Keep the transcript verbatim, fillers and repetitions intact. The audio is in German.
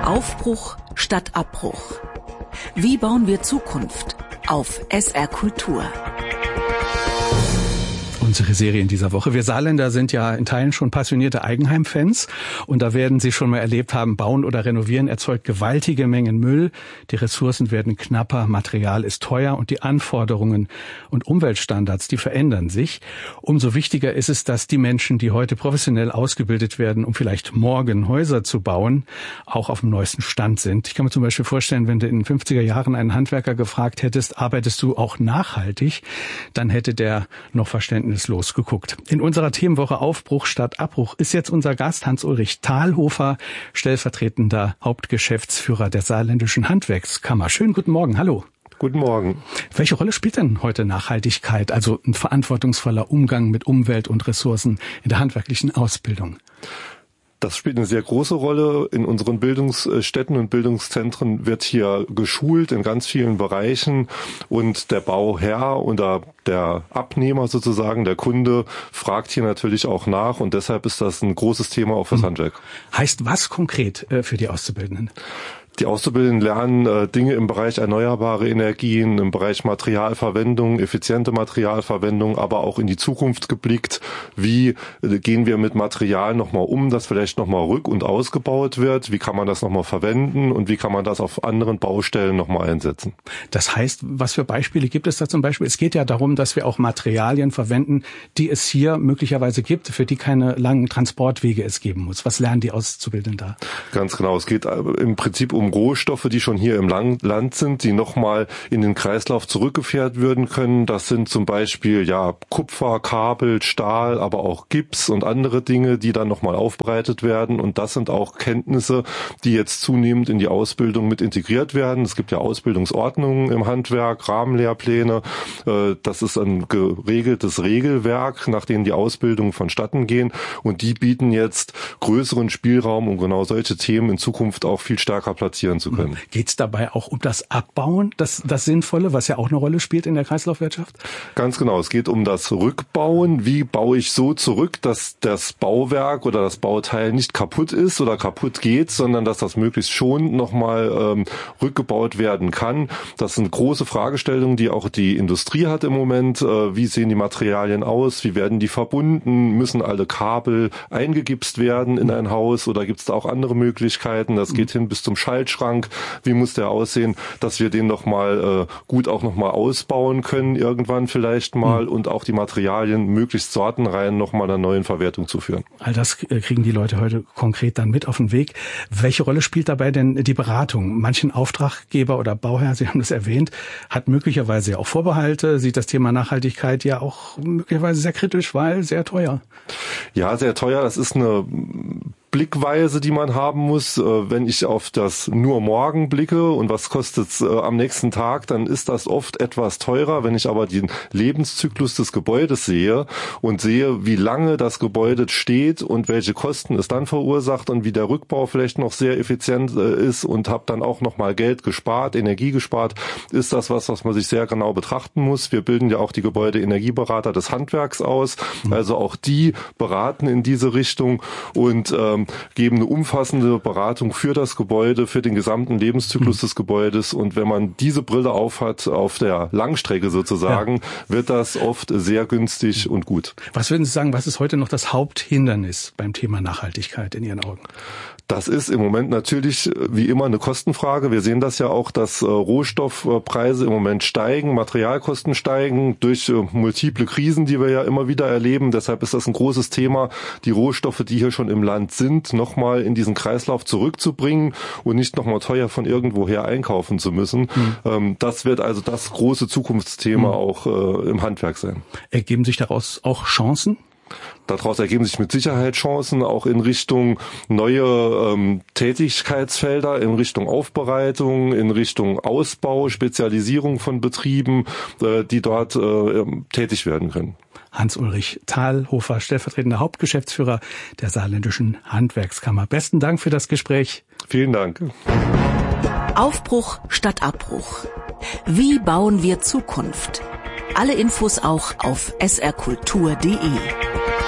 Aufbruch statt Abbruch. Wie bauen wir Zukunft? Auf S R Kultur. Unsere Serie in dieser Woche. Wir Saarländer sind ja in Teilen schon passionierte Eigenheim-Fans und da werden Sie schon mal erlebt haben, Bauen oder Renovieren erzeugt gewaltige Mengen Müll, die Ressourcen werden knapper, Material ist teuer und die Anforderungen und Umweltstandards, die verändern sich. Umso wichtiger ist es, dass die Menschen, die heute professionell ausgebildet werden, um vielleicht morgen Häuser zu bauen, auch auf dem neuesten Stand sind. Ich kann mir zum Beispiel vorstellen, wenn du in den fünfziger Jahren einen Handwerker gefragt hättest, arbeitest du auch nachhaltig, dann hätte der noch Verständnis losgeguckt. In unserer Themenwoche Aufbruch statt Abbruch ist jetzt unser Gast Hans-Ulrich Thalhofer, stellvertretender Hauptgeschäftsführer der Saarländischen Handwerkskammer. Schönen guten Morgen, hallo. Guten Morgen. Welche Rolle spielt denn heute Nachhaltigkeit, also ein verantwortungsvoller Umgang mit Umwelt und Ressourcen in der handwerklichen Ausbildung? Das spielt eine sehr große Rolle. In unseren Bildungsstätten und Bildungszentren wird hier geschult in ganz vielen Bereichen und der Bauherr oder der Abnehmer sozusagen, der Kunde, fragt hier natürlich auch nach und deshalb ist das ein großes Thema auch fürs Handwerk. Heißt was konkret äh, für die Auszubildenden? Die Auszubildenden lernen äh, Dinge im Bereich erneuerbare Energien, im Bereich Materialverwendung, effiziente Materialverwendung, aber auch in die Zukunft geblickt. Wie äh, gehen wir mit Material nochmal um, das vielleicht nochmal rück- und ausgebaut wird? Wie kann man das nochmal verwenden und wie kann man das auf anderen Baustellen nochmal einsetzen? Das heißt, was für Beispiele gibt es da zum Beispiel? Es geht ja darum, dass wir auch Materialien verwenden, die es hier möglicherweise gibt, für die keine langen Transportwege es geben muss. Was lernen die Auszubildenden da? Ganz genau. Es geht im Prinzip um Rohstoffe, die schon hier im Land sind, die nochmal in den Kreislauf zurückgeführt werden können. Das sind zum Beispiel ja Kupfer, Kabel, Stahl, aber auch Gips und andere Dinge, die dann nochmal aufbereitet werden. Und das sind auch Kenntnisse, die jetzt zunehmend in die Ausbildung mit integriert werden. Es gibt ja Ausbildungsordnungen im Handwerk, Rahmenlehrpläne. Das ist ein geregeltes Regelwerk, nach dem die Ausbildungen vonstatten gehen. Und die bieten jetzt größeren Spielraum, um genau solche Themen in Zukunft auch viel stärker platzieren zu können. Geht es dabei auch um das Abbauen, das, das Sinnvolle, was ja auch eine Rolle spielt in der Kreislaufwirtschaft? Ganz genau. Es geht um das Rückbauen. Wie baue ich so zurück, dass das Bauwerk oder das Bauteil nicht kaputt ist oder kaputt geht, sondern dass das möglichst schon nochmal ähm, rückgebaut werden kann. Das sind große Fragestellungen, die auch die Industrie hat im Moment. Äh, wie sehen die Materialien aus? Wie werden die verbunden? Müssen alle Kabel eingegipst werden in ein Haus oder gibt es da auch andere Möglichkeiten? Das geht hin bis zum Schaltschrank. Wie muss der aussehen, dass wir den nochmal äh, gut auch nochmal ausbauen können, irgendwann vielleicht mal mhm. und auch die Materialien möglichst sortenrein nochmal einer neuen Verwertung zu führen. All das kriegen die Leute heute konkret dann mit auf den Weg. Welche Rolle spielt dabei denn die Beratung? Manchen Auftraggeber oder Bauherr, Sie haben das erwähnt, hat möglicherweise auch Vorbehalte, sieht das Thema Nachhaltigkeit ja auch möglicherweise sehr kritisch, weil sehr teuer. Ja, sehr teuer. Das ist eine Blickweise, die man haben muss. Wenn ich auf das nur morgen blicke und was kostet es am nächsten Tag, dann ist das oft etwas teurer. Wenn ich aber den Lebenszyklus des Gebäudes sehe und sehe, wie lange das Gebäude steht und welche Kosten es dann verursacht und wie der Rückbau vielleicht noch sehr effizient ist und habe dann auch noch mal Geld gespart, Energie gespart, ist das was, was man sich sehr genau betrachten muss. Wir bilden ja auch die Gebäudeenergieberater des Handwerks aus, also auch die beraten in diese Richtung und ähm, geben eine umfassende Beratung für das Gebäude, für den gesamten Lebenszyklus des Gebäudes. Und wenn man diese Brille aufhat, auf der Langstrecke sozusagen, ja. wird das oft sehr günstig und gut. Was würden Sie sagen, was ist heute noch das Haupthindernis beim Thema Nachhaltigkeit in Ihren Augen? Das ist im Moment natürlich wie immer eine Kostenfrage. Wir sehen das ja auch, dass äh, Rohstoffpreise im Moment steigen, Materialkosten steigen durch äh, multiple Krisen, die wir ja immer wieder erleben. Deshalb ist das ein großes Thema, die Rohstoffe, die hier schon im Land sind, nochmal in diesen Kreislauf zurückzubringen und nicht nochmal teuer von irgendwoher einkaufen zu müssen. Mhm. Ähm, das wird also das große Zukunftsthema mhm. auch äh, im Handwerk sein. Ergeben sich daraus auch Chancen? Daraus ergeben sich mit Sicherheit Chancen, auch in Richtung neue ähm, Tätigkeitsfelder, in Richtung Aufbereitung, in Richtung Ausbau, Spezialisierung von Betrieben, äh, die dort äh, tätig werden können. Hans-Ulrich Thalhofer, stellvertretender Hauptgeschäftsführer der Saarländischen Handwerkskammer. Besten Dank für das Gespräch. Vielen Dank. Aufbruch statt Abbruch. Wie bauen wir Zukunft? Alle Infos auch auf s r kultur punkt d e.